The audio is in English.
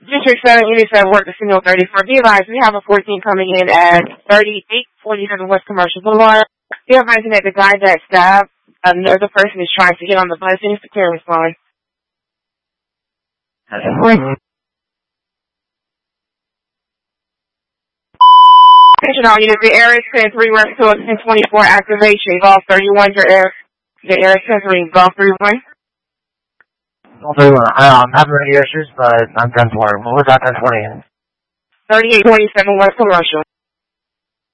District 7, Unit 7, work the signal 34. Be advised, we have a 14 coming in at 3847 West Commercial Boulevard. Be advised that the guy that stabbed another person is trying to get on the bus and it's the clearance line. Attention all units, the air is 10-3, rest to a 10-24 activation. Golf 31, the air is 10-3, Golf 31. Golf 31, I'm having radio issues, but I'm 10-4. What was that 10-20? 3827 West Commercial.